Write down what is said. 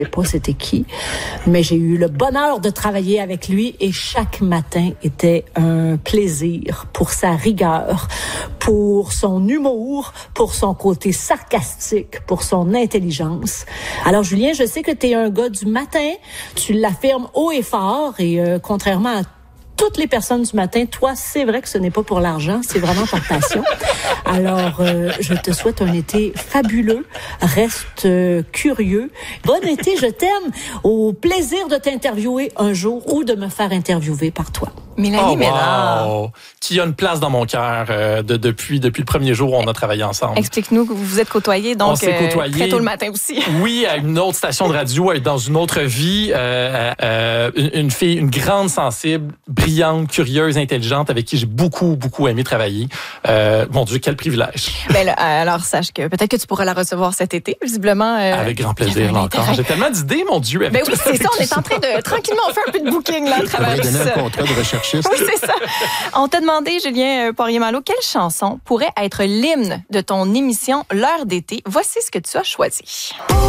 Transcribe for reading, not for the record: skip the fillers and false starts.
Je sais pas c'était qui, mais j'ai eu le bonheur de travailler avec lui et chaque matin était un plaisir pour sa rigueur, pour son humour, pour son côté sarcastique, pour son intelligence. Alors Julien, je sais que tu es un gars du matin, tu l'affirmes haut et fort et contrairement à toutes les personnes du matin, toi, c'est vrai que ce n'est pas pour l'argent, c'est vraiment par passion. Alors, je te souhaite un été fabuleux. Reste curieux. Bon été, je t'aime. Au plaisir de t'interviewer un jour ou de me faire interviewer par toi. Mélanie Ménard. Qui a une place dans mon cœur depuis le premier jour où on a travaillé ensemble. Explique-nous que vous vous êtes côtoyés, donc on s'est côtoyés, très tôt le matin aussi. Oui, à une autre station de radio, dans une autre vie. Une fille, une grande sensible, brillante, curieuse, intelligente, avec qui j'ai beaucoup aimé travailler. Mon Dieu, quel privilège. Ben là, alors, sache que peut-être que tu pourras la recevoir cet été, visiblement. Avec grand plaisir, là encore. J'ai tellement d'idées, mon Dieu. Ben oui, c'est ça, on est en train de... Tranquillement, on fait un peu de booking, là, à travers ça. On va donner un contrat de recherchiste. Oui, c'est ça. On t'a demandé, Julien Poirier-Malo, quelle chanson pourrait être l'hymne de ton émission L'heure d'été? Voici ce que tu as choisi.